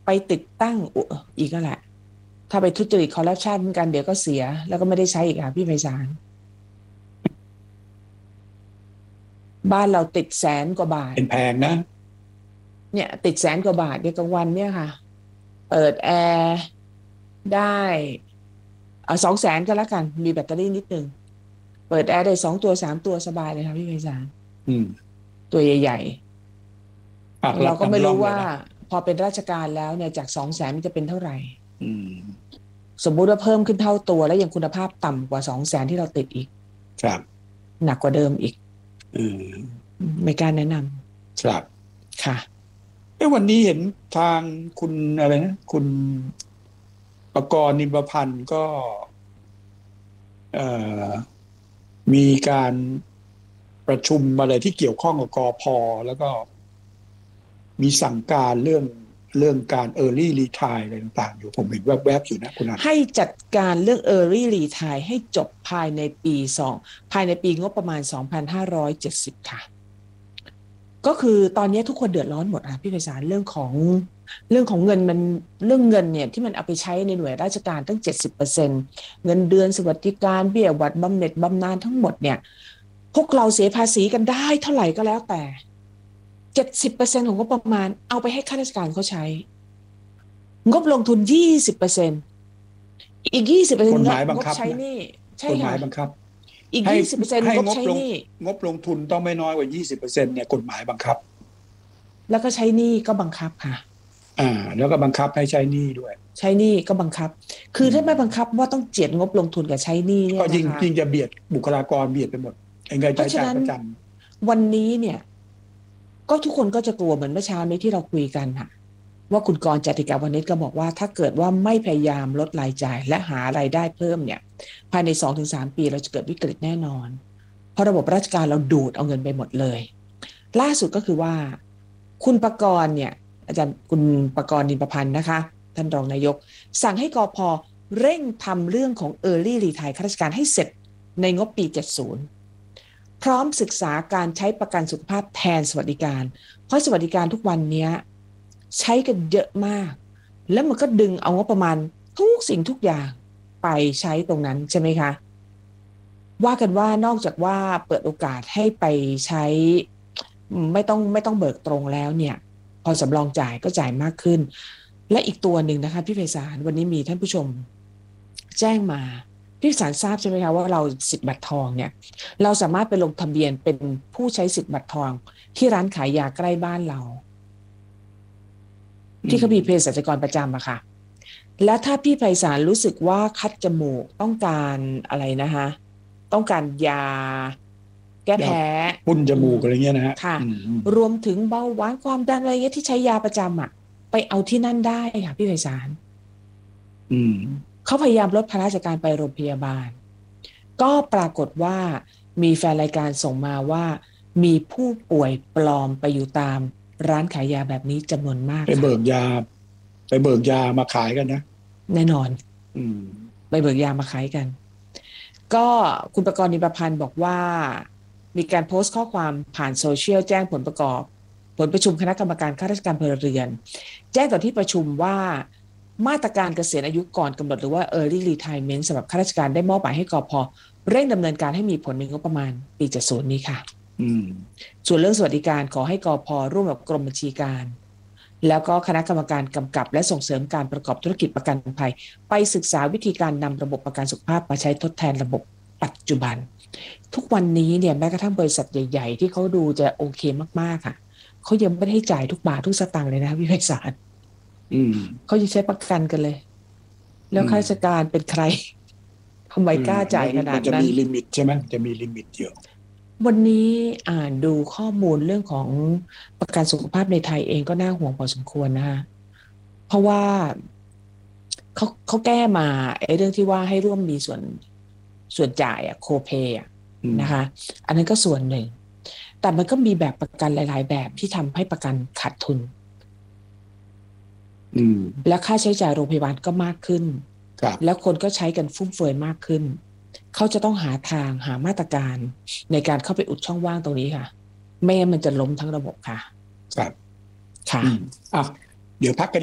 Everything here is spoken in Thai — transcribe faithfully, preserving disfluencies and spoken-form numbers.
ไปติดตั้งอีกก็แหละถ้าไปทุจริตคอร์รัปชันกันเดี๋ยวก็เสียแล้วก็ไม่ได้ใช้อีกค่ะพี่ไพศาลบ้านเราติดแสนกว่าบาทเป็นแพงนะเนี่ยติดแสนกว่าบาทเดี๋ยวกลางวันเนี่ยค่ะเปิดแอร์ได้เอาสองแสนก็แล้วกันมีแบตเตอรี่นิดนึงเปิดแอร์ได้สองตัวสามตัวสบายเลยค่ะพี่ไพศาลตัวใหญ่ๆเราก็ไม่รู้ว่าพอเป็นราชการแล้วเนี่ยจากสองแสนมันจะเป็นเท่าไหร่สมมุติว่าเพิ่มขึ้นเท่าตัวแล้วยังคุณภาพต่ำกว่าสองแสนที่เราติดอีกครับหนักกว่าเดิมอีกไม่กล้าแนะนำครับค่ะเอ้วันนี้เห็นทางคุณอะไรนะคุณประกรณ์นิมประพันธ์ก็มีการประชุมอะไรที่เกี่ยวข้องกับกพ.แล้วก็มีสั่งการเรื่องเรื่องการ early retire อะไรต่างๆอยู่ผมเห็นแวบๆอยู่นะคุณนันให้จัดการเรื่อง early retire ให้จบภายในปีสองภายในปีงบประมาณสองพันห้าร้อยเจ็ดสิบค่ะก็คือตอนนี้ทุกคนเดือดร้อนหมดอ่ะพี่ไพศาลเรื่องของเรื่องของเงินมันเรื่องเงินเนี่ยที่มันเอาไปใช้ในหน่วยราชการตั้ง เจ็ดสิบเปอร์เซ็นต์ เงินเดือนสวัสดิการเบี้ยหวัดบำเหน็จบำนาญทั้งหมดเนี่ยพวกเราเสียภาษีกันได้เท่าไหร่ก็แล้วแต่ เจ็ดสิบเปอร์เซ็นต์ ของงบประมาณเอาไปให้ข้าราชการเขาใช้งบลงทุน ยี่สิบเปอร์เซ็นต์ อีก ยี่สิบเปอร์เซ็นต์ งบใช้หนี้ใช่ค่ะกฎหมายบังคับอีก ยี่สิบเปอร์เซ็นต์ งบใช้หนี้งบลงทุนต้องไม่น้อยกว่า ยี่สิบเปอร์เซ็นต์ เนี่ยกฎหมายบังคับแล้วก็ใช้หนี้ก็บังคับค่ะอ่าแล้วก็บังคับให้ใช้หนี้ด้วยใช้หนี้ก็บังคับคือถ้าไม่บังคับว่าต้องเจียดงบลงทุนกับใช้หนี้เนี่ยก็ยิ่งยิ่งจะเบียดบุคลากรเบียดไปหมดไอ้เงินจ่ายจ่ายประจำวันนี้เนี่ยก็ทุกคนก็จะกลัวเหมือนเมื่อเช้านี้ที่เราคุยกันค่ะว่าคุณกรณ์ จติกาวณิชก็บอกว่าถ้าเกิดว่าไม่พยายามลดรายจ่ายและหารายได้เพิ่มเนี่ยภายใน สองถึงสาม ปีเราจะเกิดวิกฤตแน่นอนเพราะระบบราชการเราดูดเอาเงินไปหมดเลยล่าสุดก็คือว่าคุณประกรณ์เนี่ยอาจารย์คุณประกรณ์นิมประพันธ์นะคะท่านรองนายกสั่งให้กพ.เร่งทำเรื่องของ Early Retire ข้าราชการให้เสร็จในงบปีเจ็ดสิบพร้อมศึกษาการใช้ประกันสุขภาพแทนสวัสดิการเพราะสวัสดิการทุกวันนี้ใช้กันเยอะมากแล้วมันก็ดึงเอางบประมาณทุกสิ่งทุกอย่างไปใช้ตรงนั้นใช่ไหมคะว่ากันว่านอกจากว่าเปิดโอกาสให้ไปใช้ไม่ต้องไม่ต้องเบิกตรงแล้วเนี่ยพอสำรองจ่ายก็จ่ายมากขึ้นและอีกตัวหนึ่งนะคะพี่ไพศาลวันนี้มีท่านผู้ชมแจ้งมาพี่ไพศาลทราบใช่ไหมคะว่าเราสิทธิ์บัตรทองเนี่ยเราสามารถไปลงทะเบียนเป็นผู้ใช้สิทธิ์บัตรทองที่ร้านขายยาใกล้บ้านเราที่เขามีเภสัชกรประจำอะค่ะแล้วถ้าพี่ไพศาลรู้สึกว่าคัดจมูกต้องการอะไรนะคะต้องการยาแก้แพ้พุ่นจมูกอะไรเงี้ยนะฮะค่ะรวมถึงเบาหวานความดันอะไรเงี้ยที่ใช้ยาประจำอะไปเอาที่นั่นได้ค่ะพี่ไพศาลเขาพยายามลดภาระจากการไปโรงพยาบาลก็ปรากฏว่ามีแฟนรายการส่งมาว่ามีผู้ป่วยปลอมไปอยู่ตามร้านขายยาแบบนี้จำนวนมากไปเบิกยาไปเบิกยามาขายกันนะแน่นอนอืมไปเบิกยามาขายกันก็คุณประกรณ์นิมประพันธ์บอกว่ามีการโพสต์ข้อความผ่านโซเชียลแจ้งผลประกอบผลประชุมคณะกรรมการข้าราชการพลเรือนแจ้งต่อที่ประชุมว่ามาตรการเกษียณอายุก่อนกำหนดหรือว่า early retirement สำหรับข้าราชการได้มอบหมายให้กพ.เร่งดำเนินการให้มีผลในงบประมาณปีเจ็ดสิบนี้ค่ะส่วนเรื่องสวัสดิการขอให้กพ.ร่วมกับกรมบัญชีการแล้วก็คณะกรรมการกำกับและส่งเสริมการประกอบธุรกิจประกันภัยไปศึกษาวิธีการนำระบบประกันสุขภาพมาใช้ทดแทนระบบปัจจุบันทุกวันนี้เนี่ยแม้กระทั่งบริษัทใหญ่ๆที่เขาดูจะโอเคมากๆค่ะเขายังไม่ได้จ่ายทุกบาททุกสตางค์เลยนะพี่ไพศาลเขาจะใช้ประกันกันเลยแล้วข้าราชการเป็นใครทำไมกล้าจ่ายขนาดนั้นจะมีลิมิตใช่ไหมจะมีลิมิตเยอะวันนี้อ่านดูข้อมูลเรื่องของประกันสุขภาพในไทยเองก็น่าห่วงพอสมควรนะคะเพราะว่าเขาเขาแก้มาไอ้เรื่องที่ว่าให้ร่วมมีส่วนส่วนจ่ายอะโคเพย์นะคะอันนั้นก็ส่วนหนึ่งแต่มันก็มีแบบประกันหลายๆแบบที่ทำให้ประกันขาดทุนและค่าใช้จ่ายโรงพยาบาลก็มากขึ้นแล้วคนก็ใช้กันฟุ่มเฟือยมากขึ้นเขาจะต้องหาทางหามาตรการในการเข้าไปอุดช่องว่างตรงนี้ค่ะไม่งั้นมันจะล้มทั้งระบบค่ะครับค่ะอ่ะเดี๋ยวพักกัน